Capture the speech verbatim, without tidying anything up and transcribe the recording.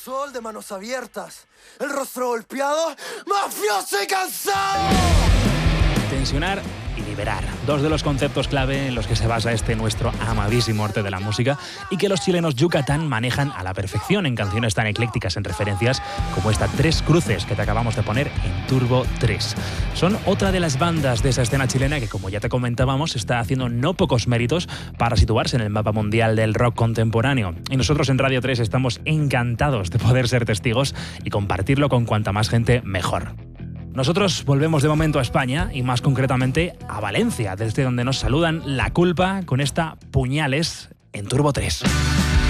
sol de manos abiertas, el rostro golpeado, mafioso y cansado. Tensionar y liberar, dos de los conceptos clave en los que se basa este nuestro amadísimo arte de la música y que los chilenos Yucatán manejan a la perfección en canciones tan eclécticas en referencias como esta Tres Cruces que te acabamos de poner en Turbo tres. Son otra de las bandas de esa escena chilena que, como ya te comentábamos, está haciendo no pocos méritos para situarse en el mapa mundial del rock contemporáneo. Y nosotros en Radio tres estamos encantados de poder ser testigos y compartirlo con cuanta más gente mejor. Nosotros volvemos de momento a España y más concretamente a Valencia, desde donde nos saludan La Culpa con esta Puñales en Turbo tres.